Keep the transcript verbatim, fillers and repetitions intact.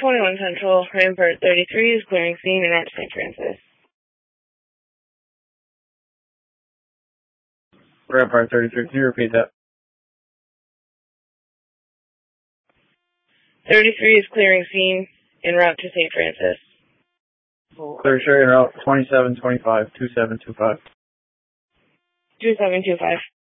twenty-one Central, Rampart thirty-three is clearing scene and at Saint Francis. Rampart thirty-three, can you repeat that? thirty-three is clearing scene en route to Saint Francis. Clear straight en route twenty-seven twenty-five, two seven two five. two seven two five.